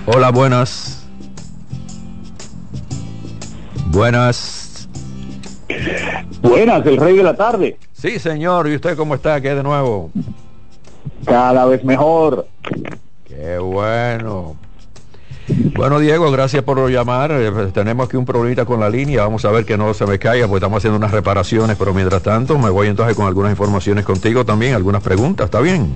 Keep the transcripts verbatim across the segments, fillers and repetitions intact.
Hola, buenas. Buenas. Buenas, el rey de la tarde. Sí, señor. ¿Y usted cómo está? ¿Qué de nuevo? Cada vez mejor. Qué bueno. Bueno, Diego, gracias por llamar. Eh, tenemos aquí un problemita con la línea. Vamos a ver que no se me caiga, porque estamos haciendo unas reparaciones. Pero mientras tanto, me voy entonces con algunas informaciones contigo también, algunas preguntas. ¿Está bien?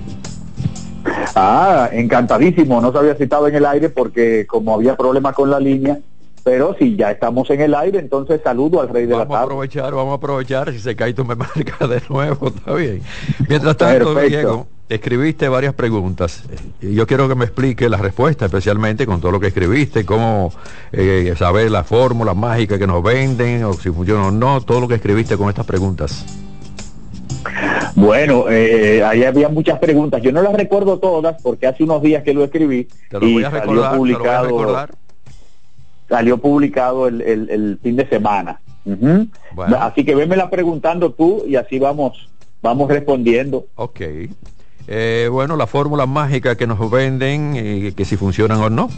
Ah, encantadísimo. No se había citado en el aire porque como había problemas con la línea, pero si ya estamos en el aire, entonces saludo al rey de vamos la tarde. Vamos a aprovechar, vamos a aprovechar. Si se cae, tú me marcas de nuevo. Está bien. Mientras tanto, Perfecto. Diego, escribiste varias preguntas y yo quiero que me explique la respuesta, especialmente con todo lo que escribiste, cómo eh, saber la fórmula mágica que nos venden, o si funciona o no, todo lo que escribiste con estas preguntas. Bueno, eh, ahí había muchas preguntas. Yo no las recuerdo todas porque hace unos días que lo escribí. Te lo y voy a recordar, salió publicado, te lo voy a recordar. Salió publicado el, el, el fin de semana. Uh-huh. Bueno. Así que venmela preguntando tú y así vamos, vamos respondiendo. Ok. Eh, bueno, la fórmula mágica que nos venden, eh, que si funcionan o no.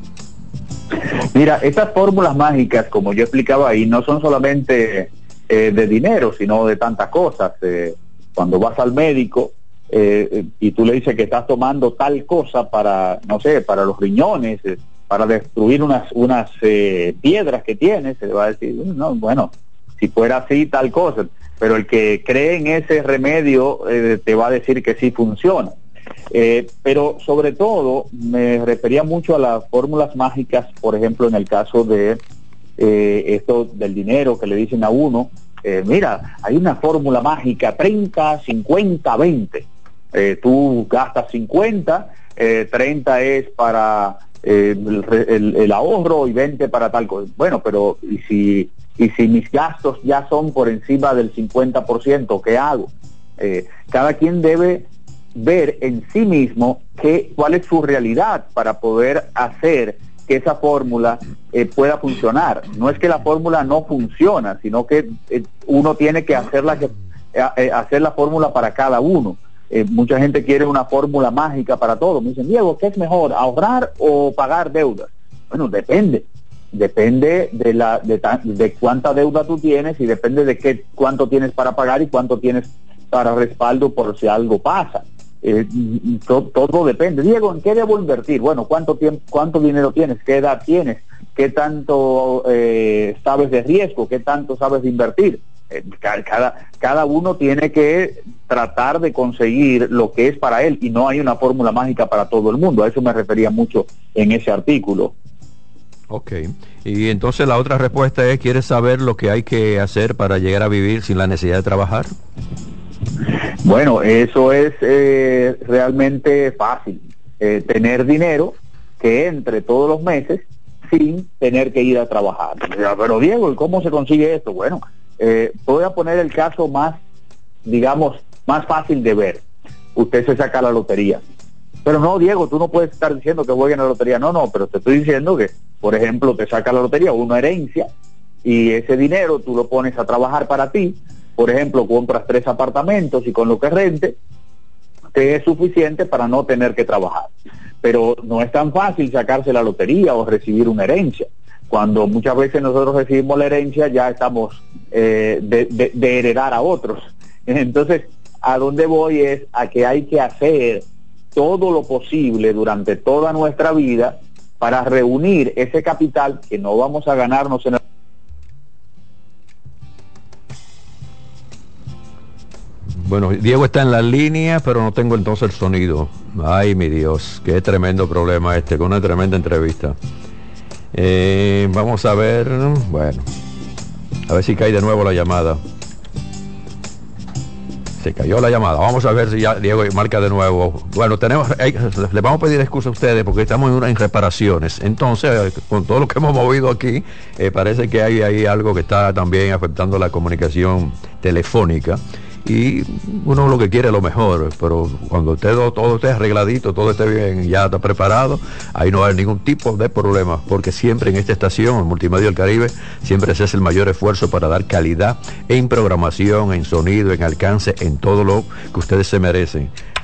Mira, estas fórmulas mágicas, como yo explicaba ahí, no son solamente eh, de dinero, sino de tantas cosas. Eh, cuando vas al médico eh, y tú le dices que estás tomando tal cosa para, no sé, para los riñones, eh, para destruir unas unas eh, piedras que tienes, se le va a decir, no, bueno, si fuera así, tal cosa. Pero el que cree en ese remedio eh, te va a decir que sí funciona. Eh, pero sobre todo me refería mucho a las fórmulas mágicas, por ejemplo, en el caso de eh, esto del dinero que le dicen a uno, eh, mira, hay una fórmula mágica, treinta, cincuenta, veinte. Eh, tú gastas cincuenta, eh, treinta es para eh, el, el, el ahorro y veinte para tal cosa. Bueno, pero ¿y si... y si mis gastos ya son por encima del cincuenta por ciento, ¿qué hago? Eh, cada quien debe ver en sí mismo qué, cuál es su realidad para poder hacer que esa fórmula eh, pueda funcionar. No es que la fórmula no funciona, sino que eh, uno tiene que hacerla que, eh, hacer la fórmula para cada uno. Eh, mucha gente quiere una fórmula mágica para todo. Me dicen, Diego, ¿qué es mejor, ahorrar o pagar deudas? Bueno, depende. Depende de la de, de cuánta deuda tú tienes y depende de qué cuánto tienes para pagar y cuánto tienes para respaldo por si algo pasa. Eh, to, todo depende. Diego, ¿en qué debo invertir? Bueno, ¿cuánto tiempo, cuánto dinero tienes? ¿Qué edad tienes? ¿Qué tanto eh, sabes de riesgo? ¿Qué tanto sabes de invertir? Eh, cada, cada uno tiene que tratar de conseguir lo que es para él y no hay una fórmula mágica para todo el mundo. A eso me refería mucho en ese artículo. Ok, y entonces la otra respuesta es, ¿quieres saber lo que hay que hacer para llegar a vivir sin la necesidad de trabajar? Bueno, eso es eh, realmente fácil, eh, tener dinero que entre todos los meses sin tener que ir a trabajar. Pero Diego, ¿y cómo se consigue esto? Bueno, eh, voy a poner el caso más, digamos, más fácil de ver. Usted se saca la lotería. Pero no, Diego, tú no puedes estar diciendo que jueguen la lotería. No, no, pero te estoy diciendo que, por ejemplo, te saca la lotería una herencia y ese dinero tú lo pones a trabajar para ti. Por ejemplo, compras tres apartamentos y con lo que rente te es suficiente para no tener que trabajar. Pero no es tan fácil sacarse la lotería o recibir una herencia. Cuando muchas veces nosotros recibimos la herencia ya estamos eh, de, de, de heredar a otros. Entonces, a dónde voy es a que hay que hacer todo lo posible durante toda nuestra vida para reunir ese capital que no vamos a ganarnos en el... Bueno, Diego está en la línea, pero no tengo entonces el sonido. Ay, mi Dios, qué tremendo problema este, con una tremenda entrevista. Eh, vamos a ver, bueno, a ver si cae de nuevo la llamada. Se cayó la llamada. Vamos a ver si ya Diego marca de nuevo. Bueno, tenemos, eh, le vamos a pedir excusa a ustedes porque estamos en, una, en reparaciones. Entonces, con todo lo que hemos movido aquí, eh, parece que hay ahí algo que está también afectando la comunicación telefónica. Y uno lo que quiere es lo mejor, pero cuando usted, todo esté arregladito, todo esté bien, ya está preparado, ahí no hay ningún tipo de problema, porque siempre en esta estación, en Multimedia del Caribe, siempre se hace el mayor esfuerzo para dar calidad en programación, en sonido, en alcance, en todo lo que ustedes se merecen.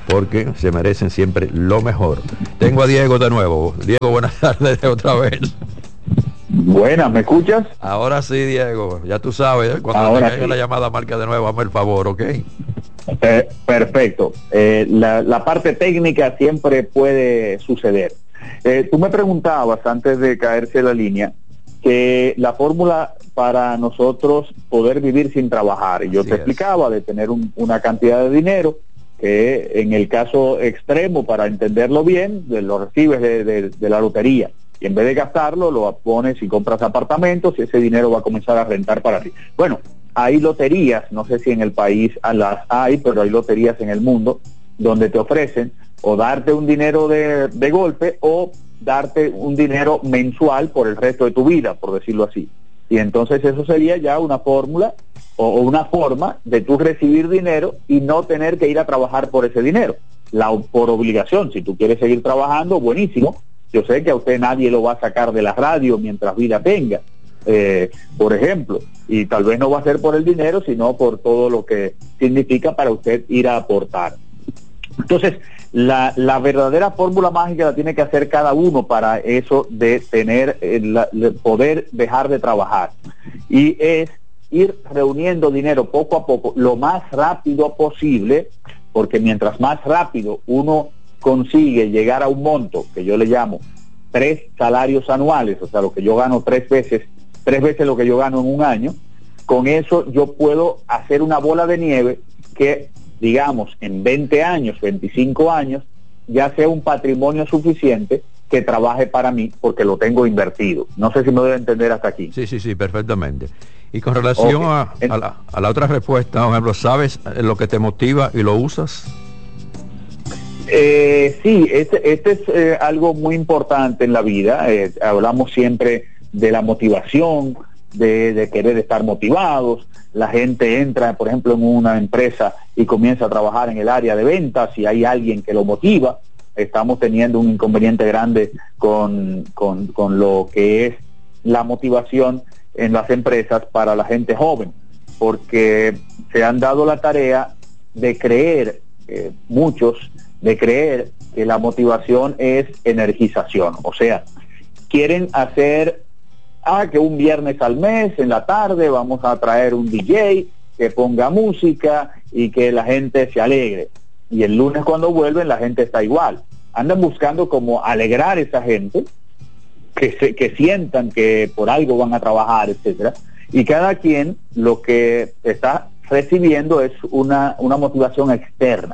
porque se merecen siempre lo mejor. Tengo a Diego de nuevo. Diego, buenas tardes otra vez. Buenas, ¿me escuchas? Ahora sí, Diego, ya tú sabes, ¿eh? Cuando Ahora te caiga sí. la llamada, marca de nuevo, hazme el favor, ¿ok? Eh, perfecto. Eh, la, la parte técnica siempre puede suceder. Eh, tú me preguntabas antes de caerse la línea que la fórmula para nosotros poder vivir sin trabajar, y yo Así te es. explicaba de tener un, una cantidad de dinero que en el caso extremo, para entenderlo bien, de- lo recibes de, de- de la lotería, y en vez de gastarlo lo pones y compras apartamentos y ese dinero va a comenzar a rentar para ti. Bueno, hay loterías, no sé si en el país las hay, pero hay loterías en el mundo donde te ofrecen o darte un dinero de, de golpe o darte un dinero mensual por el resto de tu vida, por decirlo así. Y entonces eso sería ya una fórmula o, o una forma de tú recibir dinero y no tener que ir a trabajar por ese dinero, la, por obligación. Si tú quieres seguir trabajando, buenísimo. Yo sé que a usted nadie lo va a sacar de la radio mientras vida tenga, eh, por ejemplo, y tal vez no va a ser por el dinero, sino por todo lo que significa para usted ir a aportar. Entonces, la, la verdadera fórmula mágica la tiene que hacer cada uno para eso de tener, eh, la, de poder dejar de trabajar. Y es ir reuniendo dinero poco a poco, lo más rápido posible, porque mientras más rápido uno consigue llegar a un monto, que yo le llamo tres salarios anuales, o sea, lo que yo gano tres veces, tres veces lo que yo gano en un año, con eso yo puedo hacer una bola de nieve que, digamos, en veinte años, veinticinco años, ya sea un patrimonio suficiente que trabaje para mí porque lo tengo invertido. No sé si me debe entender hasta aquí. Sí, sí, sí, perfectamente. Y con relación Okay. a, a, la, a la otra respuesta, por ejemplo, ¿sabes lo que te motiva y lo usas? Eh, sí, este, este es eh, algo muy importante en la vida. Eh, hablamos siempre de la motivación, de, de querer estar motivados. La gente entra, por ejemplo, en una empresa y comienza a trabajar en el área de ventas y hay alguien que lo motiva. Estamos teniendo un inconveniente grande con, con, con lo que es la motivación en las empresas para la gente joven, porque se han dado la tarea de creer, eh, muchos, de creer que la motivación es energización. O sea, quieren hacer, ah, que un viernes al mes, en la tarde, vamos a traer un D J que ponga música y que la gente se alegre. Y el lunes cuando vuelven la gente está igual. Andan buscando como alegrar a esa gente, que, se, que sientan que por algo van a trabajar, etcétera. Y cada quien lo que está recibiendo es una, una motivación externa.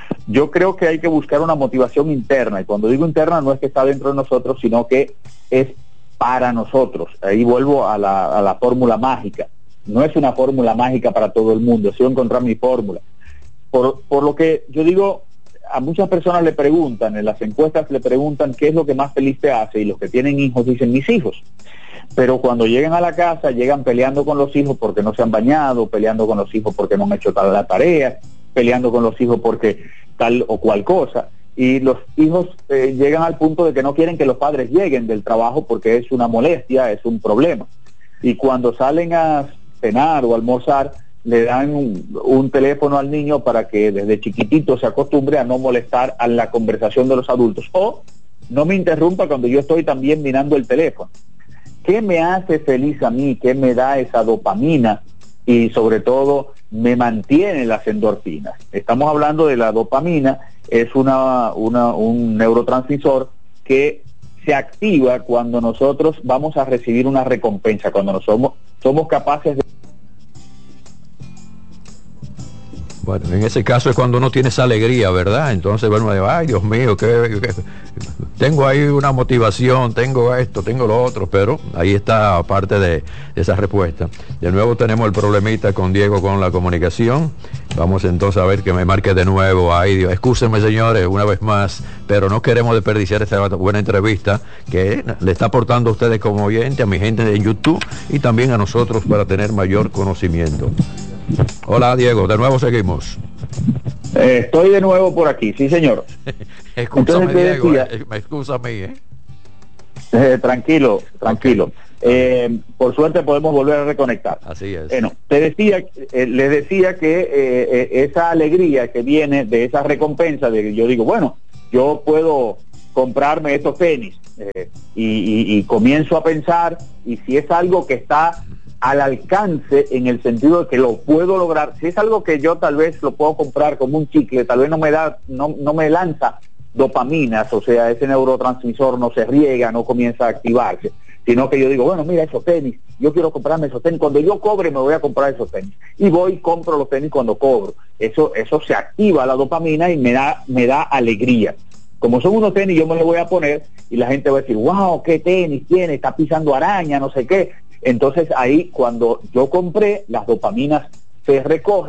Yo creo que hay que buscar una motivación interna, y cuando digo interna no es que está dentro de nosotros, sino que es para nosotros. Ahí vuelvo a la, a la fórmula mágica. No es una fórmula mágica para todo el mundo, si yo encontrar mi fórmula. Por, por lo que yo digo, a muchas personas le preguntan, en las encuestas le preguntan qué es lo que más feliz te hace, y los que tienen hijos dicen mis hijos. Pero cuando llegan a la casa, llegan peleando con los hijos porque no se han bañado, peleando con los hijos porque no han hecho tal la tarea, peleando con los hijos porque tal o cual cosa. Y los hijos eh, llegan al punto de que no quieren que los padres lleguen del trabajo porque es una molestia, es un problema. Y cuando salen a cenar o almorzar, le dan un, un teléfono al niño para que desde chiquitito se acostumbre a no molestar a la conversación de los adultos. O no me interrumpa cuando yo estoy también mirando el teléfono. ¿Qué me hace feliz a mí? ¿Qué me da esa dopamina? Y sobre todo, me mantiene las endorfinas. Estamos hablando de la dopamina, es una, una, un neurotransmisor que se activa cuando nosotros vamos a recibir una recompensa, cuando nos somos, somos capaces de... Bueno, en ese caso es cuando uno tiene esa alegría, ¿verdad? Entonces, bueno, ay, Dios mío, que, que tengo ahí una motivación, tengo esto, tengo lo otro, pero ahí está parte de, de esa respuesta. De nuevo tenemos el problemita con Diego con la comunicación. Vamos entonces a ver que me marque de nuevo. Ay, Dios, excúsenme, señores, una vez más, pero no queremos desperdiciar esta buena entrevista que le está aportando a ustedes como oyente, a mi gente de YouTube y también a nosotros para tener mayor conocimiento. Hola, Diego, de nuevo seguimos. Eh, estoy de nuevo por aquí, sí, señor. Excúsame, Diego, decía, eh, me excusa a mí, ¿eh? Eh, tranquilo, tranquilo. Okay. Eh, por suerte podemos volver a reconectar. Así es. Bueno, te decía, eh, les decía que eh, eh, esa alegría que viene de esa recompensa, de que yo digo, bueno, yo puedo comprarme estos tenis eh, y, y, y comienzo a pensar, y si es algo que está al alcance en el sentido de que lo puedo lograr, si es algo que yo tal vez lo puedo comprar como un chicle, tal vez no me da, no, no me lanza dopaminas, o sea, ese neurotransmisor no se riega, no comienza a activarse, sino que yo digo, bueno, mira esos tenis, yo quiero comprarme esos tenis, cuando yo cobre me voy a comprar esos tenis, y voy y compro los tenis cuando cobro, eso eso se activa la dopamina y me da me da alegría. Como son unos tenis, yo me los voy a poner y la gente va a decir, wow, qué tenis tiene, está pisando araña, no sé qué. Entonces ahí, cuando yo compré, las dopaminas se recogen